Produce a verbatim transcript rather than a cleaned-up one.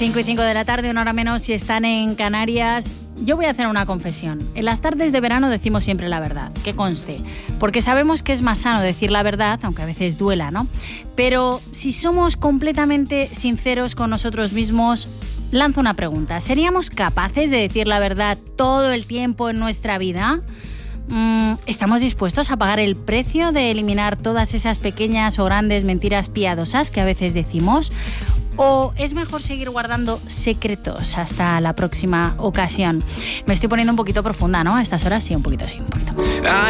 cinco y cinco de la tarde, una hora menos si están en Canarias. Yo voy a hacer una confesión. En las tardes de verano decimos siempre la verdad, que conste, porque sabemos que es más sano decir la verdad, aunque a veces duela, ¿no? Pero si somos completamente sinceros con nosotros mismos, lanzo una pregunta. ¿Seríamos capaces de decir la verdad todo el tiempo en nuestra vida? ¿Estamos dispuestos a pagar el precio de eliminar todas esas pequeñas o grandes mentiras piadosas que a veces decimos? ¿O es mejor seguir guardando secretos hasta la próxima ocasión? Me estoy poniendo un poquito profunda, ¿no? A estas horas sí, un poquito sí, un poquito.